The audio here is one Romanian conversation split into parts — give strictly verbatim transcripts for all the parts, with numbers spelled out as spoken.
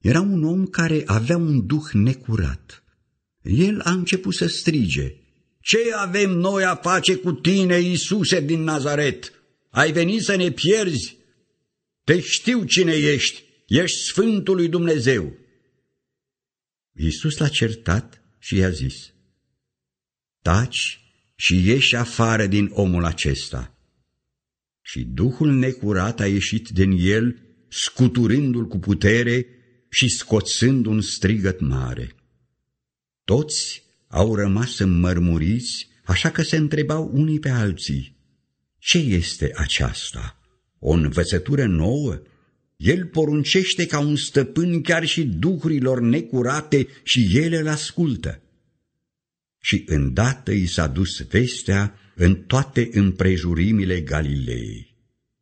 Era un om care avea un duh necurat. El a început să strige: „Ce avem noi a face cu tine, Iisuse din Nazaret? Ai venit să ne pierzi? Te știu cine ești, ești Sfântul lui Dumnezeu.” Iisus l-a certat și i-a zis: „Taci și ieși afară din omul acesta.” Și duhul necurat a ieșit din el, scuturându-l cu putere și scoțând un strigăt mare. Toți au rămas înmărmuriți, așa că se întrebau unii pe alții: „Ce este aceasta? O învățătură nouă? El poruncește ca un stăpân chiar și duhurilor necurate și ele îl ascultă.” Și îndată i s-a dus vestea în toate împrejurimile Galileei.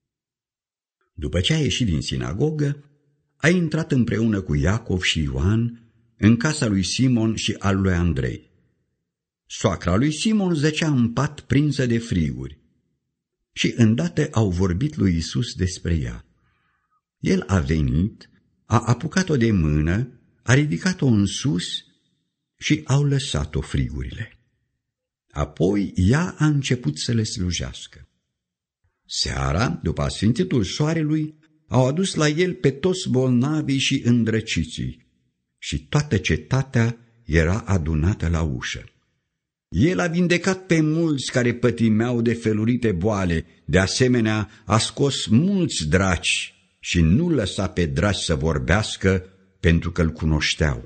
După ce a ieșit din sinagogă, a intrat împreună cu Iacov și Ioan în casa lui Simon și al lui Andrei. Soacra lui Simon zăcea în pat prinsă de friguri și îndată au vorbit lui Iisus despre ea. El a venit, a apucat-o de mână, a ridicat-o în sus și au lăsat-o frigurile. Apoi ea a început să le slujească. Seara, după asfințitul soarelui, au adus la el pe toți bolnavii și îndrăciții și toată cetatea era adunată la ușă. El a vindecat pe mulți care pătimeau de felurite boale, de asemenea a scos mulți draci și nu lăsa pe draci să vorbească, pentru că îl cunoșteau.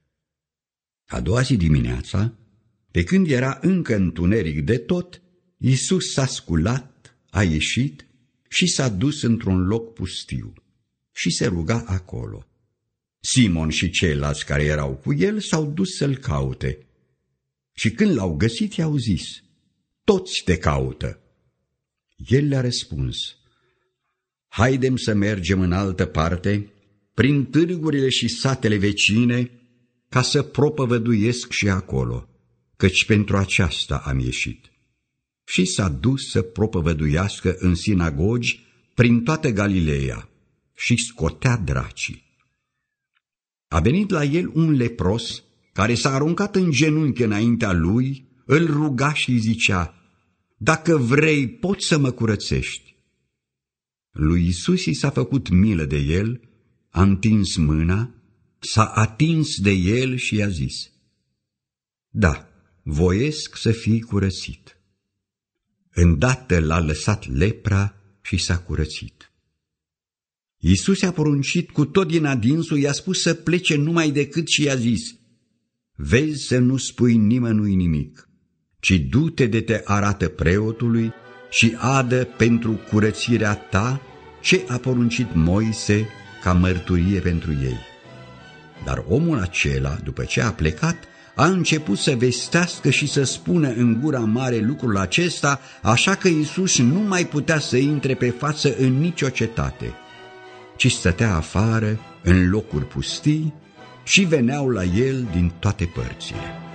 A doua zi dimineața, pe când era încă întuneric de tot, Iisus s-a sculat, a ieșit și s-a dus într-un loc pustiu și se ruga acolo. Simon și ceilalți care erau cu el s-au dus să-l caute și când l-au găsit i-au zis: „Toți te caută.” El le-a răspuns: „Haidem să mergem în altă parte, prin târgurile și satele vecine, ca să propovăduiesc și acolo, căci pentru aceasta am ieșit.” Și s-a dus să propovăduiască în sinagogi prin toată Galileea și scotea dracii. A venit la el un lepros care s-a aruncat în genunchi înaintea lui, îl ruga și îi zicea: „Dacă vrei, poți să mă curățești.” Lui Iisus i s-a făcut milă de el, a întins mâna, s-a atins de el și i-a zis: „Da, voiesc să fii curățit.” Îndată l-a lăsat lepra și s-a curățit. Iisus i-a poruncit cu tot din adinsul, i-a spus să plece numai decât și i-a zis: „Vezi să nu spui nimănui nimic, ci du-te de te arată preotului și adă pentru curățirea ta ce a poruncit Moise ca mărturie pentru ei.” Dar omul acela, după ce a plecat, a început să vestească și să spună în gura mare lucrul acesta, așa că Iisus nu mai putea să intre pe față în nicio cetate, ci stătea afară în locuri pustii și veneau la el din toate părțile.